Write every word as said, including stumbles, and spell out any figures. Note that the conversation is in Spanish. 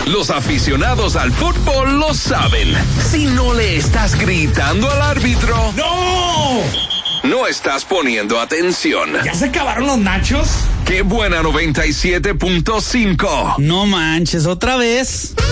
Los aficionados al fútbol lo saben. Si no le estás gritando al árbitro, ¡no! No estás poniendo atención. ¿Ya se acabaron los nachos? ¡Qué buena noventa y siete punto cinco! No manches, ¿otra vez?